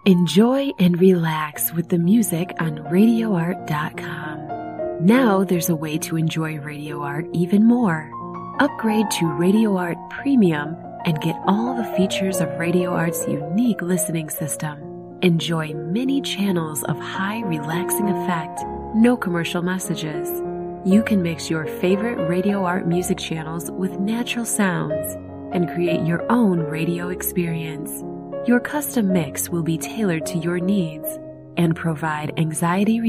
Enjoy and relax with the music on RadioArt.com. Now there's a way to enjoy Radio Art even more. Upgrade to Radio Art Premium and get all the features of Radio Art's unique listening system. Enjoy many channels of high relaxing effect, no commercial messages. You can mix your favorite Radio Art music channels with natural sounds and create your own radio experience. Your custom mix will be tailored to your needs and provide anxiety